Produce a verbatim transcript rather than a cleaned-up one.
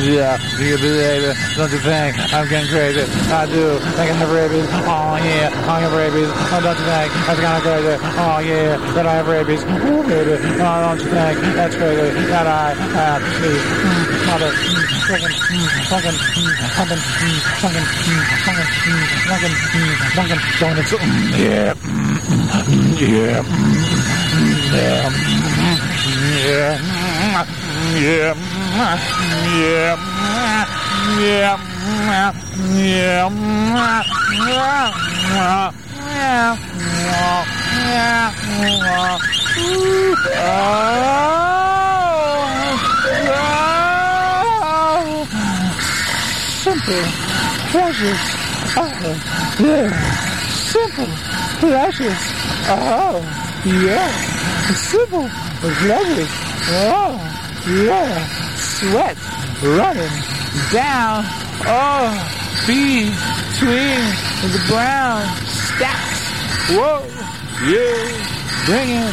Yeah, do you believe it? Don't you think I'm getting crazy? I do. I can have rabies. Oh yeah, I have rabies. Oh, don't you think that's kind of crazy? Oh yeah, that I have rabies. Oh baby, oh don't you think that's crazy that I have these mm, mother mm, freaking mm, fucking mm, fucking mm, fucking mm, fucking mm, fucking mm, fucking donuts. Mm, yeah, mm, mm, yeah, mm, mm, yeah, mm, yeah, mm, yeah. Yeah, yeah, yeah, simple pleasures. Oh, yeah, simple pleasures. Oh, yeah, simple pleasures. Oh, yeah. Sweat running down, oh, between the brown stacks. Whoa, yeah, bringing